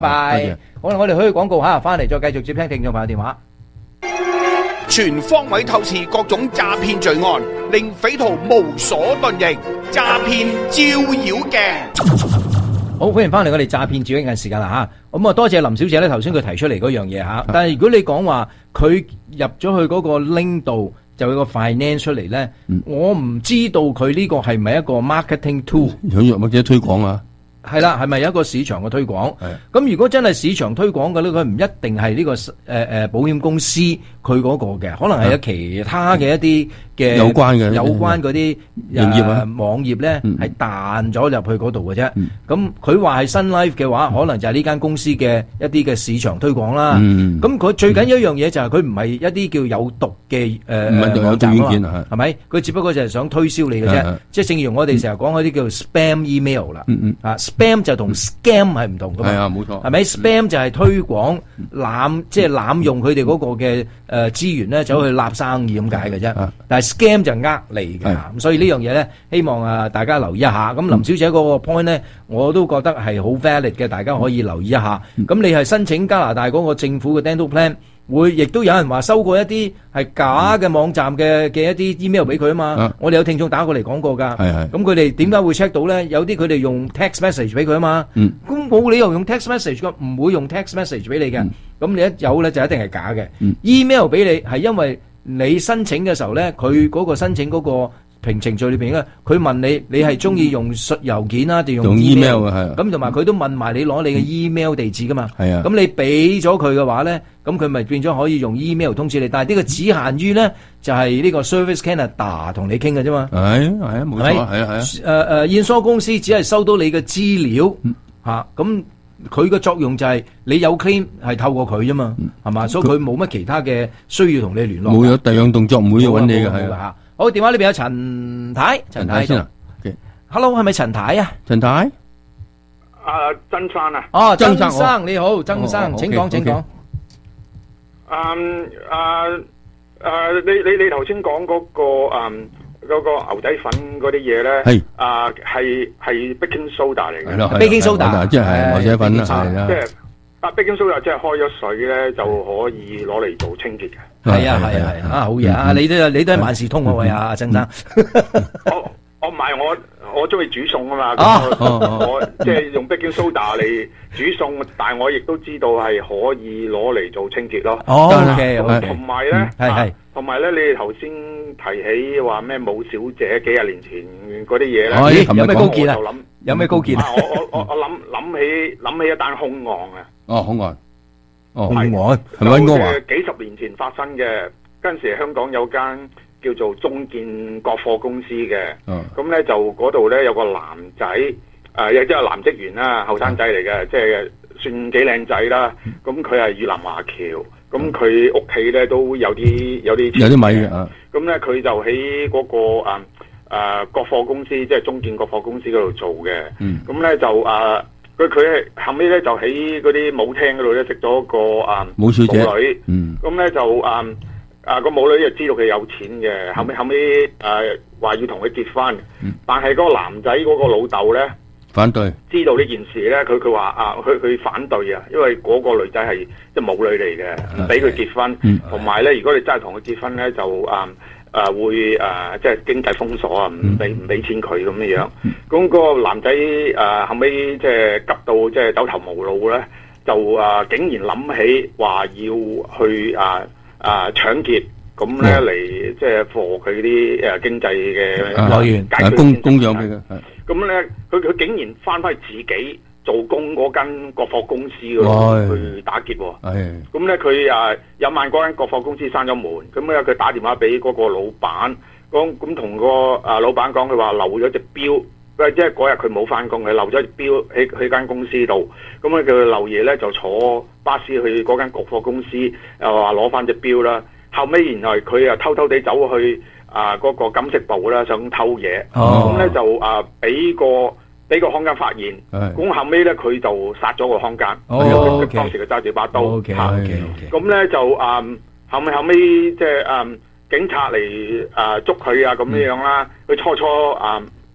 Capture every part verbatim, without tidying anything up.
拜。好啦，我哋去廣告嚇，翻嚟再繼續接聽聽眾朋友電話。 全方位透視各種詐騙罪案，令匪徒無所遁形。詐騙照妖鏡。 好，歡迎翻嚟我哋詐騙照妖鏡時間啦嚇。咁啊，多謝林小姐咧，頭先佢提出嚟嗰樣嘢嚇。但係如果你講話佢入咗去嗰個 link 度，就有個 finance 出嚟咧，嗯、我唔知道佢呢個係咪一個 marketing tool， 想或者推廣啊？ 係啦，係咪有一個市場嘅推廣？咁如果真係市場推廣嘅咧，佢唔一定係呢、這個誒誒、呃、保險公司佢嗰個嘅，可能係有其他嘅一啲嘅有關嘅有關嗰啲營業啊網頁咧係彈咗入去嗰度嘅啫。 嗯咁佢話係新 life 嘅話，可能就係呢間公司嘅一啲嘅市場推廣啦。咁、 嗯、 佢最緊要一樣嘢就係佢唔係一啲叫有毒嘅誒唔係有毒軟件啊， 係咪？佢只不過就係想推銷你嘅啫。即係正如我哋成日講嗰啲叫 spam email 啦。 嗯嗯啊 spam 就同 scam 係唔同噶嘛。 係啊，冇錯。 係咪 spam 就係推廣濫即係濫用佢哋嗰個嘅誒資源咧，走去立生意咁解嘅啫。但係 scam 就呃你嘅。咁所以呢樣嘢咧，希望啊大家留意一下。咁林小姐嗰個 point 咧，我都覺得係好 valid 嘅，大家可以留意一下。咁你係申請加拿大嗰個政府嘅 dental plan，會亦都有人話收過一啲係假嘅網站嘅嘅一啲 email 俾佢啊嘛。 啊我哋有聽眾打過嚟講過㗎。 係係。 咁佢哋點解會 check 到咧？有啲佢哋用 text message 俾佢啊嘛。 嗯。 咁冇理由用 text message 㗎，唔會用 text message 俾你嘅。咁、嗯、你一有咧就一定係假嘅。 嗯。 email 俾你係因為你申請嘅時候咧，佢嗰個申請嗰個平程序裏邊咧，佢問你你係中意用述郵件啊定用 email 嘅係。 咁同埋佢都問埋你攞你嘅 email 地址噶嘛。 係啊。 咁你俾咗佢嘅話咧，咁佢咪變咗可以用 email 通知你，但係呢個只限於咧就係、是、呢個 Service Canada 同你傾嘅啫嘛。 係係啊，冇錯，係啊係啊。 誒誒，驗疏公司只係收到你嘅資料嚇，咁佢嘅作用就係你有 claim 係透過佢啫嘛，係嘛？所以佢冇乜其他嘅需要同你聯絡。 冇有第二樣動作唔會要揾你嘅係啊。好，電話呢邊有陳太，陳太先啊。 Hello， 係咪陳太啊？ 陳太。 啊，曾生啊。 哦，曾生你好，曾生，請講請講。 嗯啊啊，你你你頭先講嗰個嗯嗰個牛仔粉嗰啲嘢咧，係啊係係 baking soda 嚟嘅。 係咯 ，baking soda 即係牛仔粉啦，係啦。 即係啊 baking soda 即係開咗水咧就可以攞嚟做清潔嘅。 係啊係啊係啊，好嘢啊！你都你都係萬事通喎，喂啊，曾生。 我我唔係我我中意煮餸啊嘛， 咁我我即係用 baking soda 嚟煮餸，但係我亦都知道係可以攞嚟做清潔咯。 哦，OK OK。 同埋咧， 係係。 同埋咧，你哋頭先提起話咩武小姐幾廿年前嗰啲嘢咧， 咦？有咩高見啊？有咩高見啊？ 我我我我諗諗起諗起一單兇案啊！ 哦，兇案。哦， 兇案係咪應該話？ 幾十年前發生嘅，嗰陣時香港有間叫做中建國貨公司嘅，咁咧就嗰度咧有個男仔，誒亦即係男職員啦，後生仔嚟嘅，即係算幾靚仔啦。咁佢係越南華僑。咁佢屋企咧都有啲有啲有啲米嘅啊！ 咁咧佢就喺嗰、那個啊啊國貨公司，即係中建國貨公司嗰度做嘅。嗯。咁咧就啊，佢佢係後尾咧就喺嗰啲舞廳嗰度咧識咗個啊舞小姐女。嗯。咁咧就啊啊個舞女就知道佢有錢嘅，後尾後尾誒話要同佢結婚。嗯。但係嗰個男仔嗰個老豆咧。 反對， 知道呢件事咧，佢佢話啊，佢佢反對啊，因為嗰個女仔係即係舞女嚟嘅，唔俾佢結婚，同埋咧，如果你真係同佢結婚咧，就啊啊會啊即係經濟封鎖啊，唔俾唔俾錢佢咁樣樣。咁嗰個男仔啊後尾即係急到即係走投無路咧，就啊竟然諗起話要去啊啊搶劫。咁咧嚟即係貨佢啲誒經濟嘅來源， 解決供供養俾佢。 咁咧，佢佢竟然翻返去自己做工嗰間國貨公司嗰度去打劫喎。咁咧佢啊有晚嗰間國貨公司閂咗門，咁咧佢打電話俾嗰個老闆，講咁同個啊老闆講，佢話漏咗隻錶，即係嗰日佢冇翻工，佢漏咗隻錶喺喺間公司度。咁咧佢漏夜咧就坐巴士去嗰間國貨公司，又話攞翻隻錶啦。後尾原來佢啊偷偷地走去啊嗰、那個金飾部啦，想偷嘢，咁咧、oh. 就啊俾個俾個看更發現，咁、oh. 後尾咧佢就殺咗個看更， 哦， 當時佢揸住把刀，咁咧、 okay. okay. 就啊後尾後尾即係啊警察嚟啊捉佢啊咁樣樣啦，佢、嗯、初初啊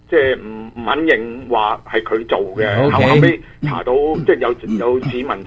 即係唔唔肯認話係佢做嘅， Okay 後後尾查到即係有有指紋